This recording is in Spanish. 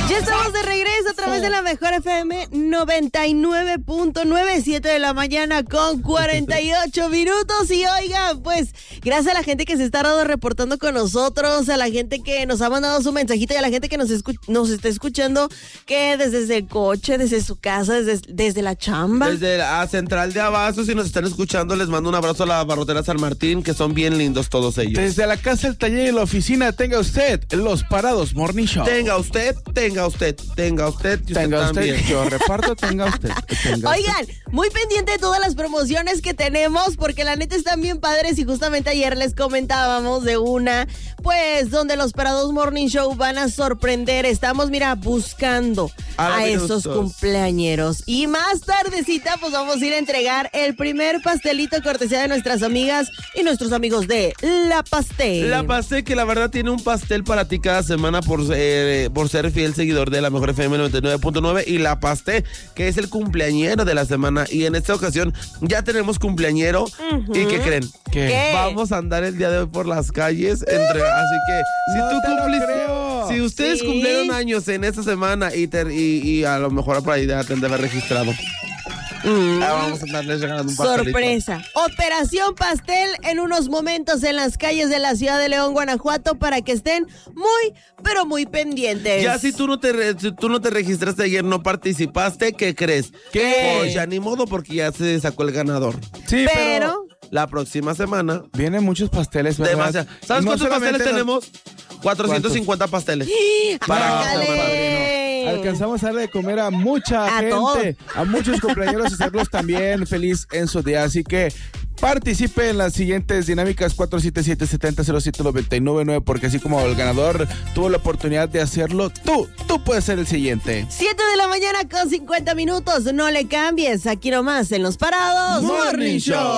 Ya estamos de regreso a través de la Mejor FM 99.9, 7 de la mañana con 48 minutos. Y oigan, pues, gracias a la gente que se está reportando con nosotros, a la gente que nos ha mandado su mensajito y a la gente que nos está escuchando, que desde el coche, desde su casa, desde la chamba. Desde la Central de Abastos, si nos están escuchando, les mando un abrazo a la Barrotera San Martín, que son bien lindos todos ellos. Desde la casa, el taller y la oficina, tenga usted los Parados Morning Show. Tenga usted, y usted también. Yo reparto, tenga usted. Oigan, muy pendiente de todas las promociones que tenemos, porque la neta están bien padres y justamente ayer les comentábamos de una, pues, donde los Parados Morning Show van a sorprender. Estamos, mira, buscando a esos cumpleañeros. Y más tardecita, pues vamos a ir a entregar el primer pastelito cortesía de nuestras amigas y nuestros amigos de La Pastel. La Pastel, que la verdad tiene un pastel para ti cada semana por ser fiel seguidor de la Mejor FM 99.9, y La Pastel, que es el cumpleañero de la semana. Y en esta ocasión ya tenemos cumpleañero. ¿Y qué creen? ¿Qué? Vamos a andar el día de hoy por las calles así que si no tú cumpliste, creo. si ustedes cumplieron años en esta semana y a lo mejor por ahí ya te han de haber registrado. Vamos a andarles regalando un pastelito. Sorpresa. Operación Pastel en unos momentos en las calles de la ciudad de León, Guanajuato, para que estén muy, pero muy pendientes. Ya si tú no te registraste ayer, no participaste, ¿qué crees? ¿Qué? Pues ya ni modo, porque ya se sacó el ganador. Sí, pero la próxima semana vienen muchos pasteles, ¿verdad? Demasiado. ¿Sabes cuántos pasteles tenemos? 450 pasteles. Alcanzamos a darle de comer a mucha gente, todo. a muchos compañeros, hacerlos también feliz en su día. Así que participe en las siguientes dinámicas 477-7007-999, porque así como el ganador tuvo la oportunidad de hacerlo, tú puedes ser el siguiente. 7 de la mañana con 50 minutos. No le cambies, aquí nomás en Los Parados Morning Show.